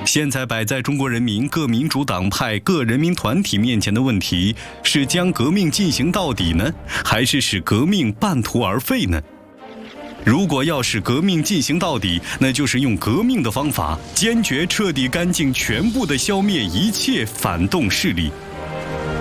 现在摆在中国人民各民主党派、各人民团体面前的问题是将革命进行到底呢，还是使革命半途而废呢？如果要使革命进行到底，那就是用革命的方法，坚决彻底干净全部的消灭一切反动势力。